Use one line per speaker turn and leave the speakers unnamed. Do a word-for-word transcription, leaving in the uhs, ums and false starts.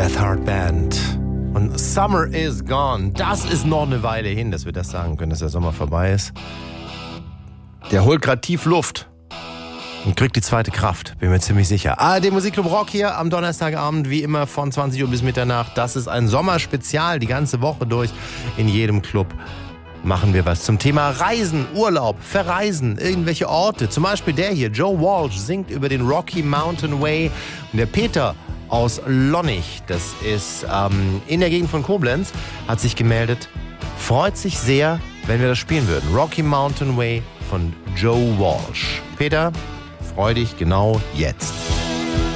Beth Hart Band. Und Summer is gone. Das ist noch eine Weile hin, dass wir das sagen können, dass der Sommer vorbei ist. Der holt gerade tief Luft und kriegt die zweite Kraft, bin mir ziemlich sicher. A R D Musikclub Rock hier am Donnerstagabend, wie immer von zwanzig Uhr bis Mitternacht. Das ist ein Sommerspezial, die ganze Woche durch. In jedem Club machen wir was zum Thema Reisen, Urlaub, Verreisen, irgendwelche Orte. Zum Beispiel der hier, Joe Walsh, singt über den Rocky Mountain Way. Und der Peter aus Lonnig, das ist ähm, in der Gegend von Koblenz, hat sich gemeldet, freut sich sehr, wenn wir das spielen würden. Rocky Mountain Way von Joe Walsh. Peter, freu dich genau jetzt.